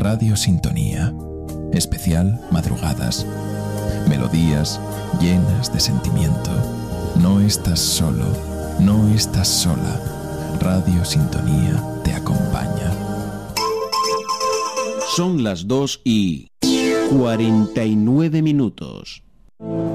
Radio Sintonía. Especial madrugadas. Melodías llenas de sentimiento. No estás solo, no estás sola. Radio Sintonía te acompaña. Son las 2:49.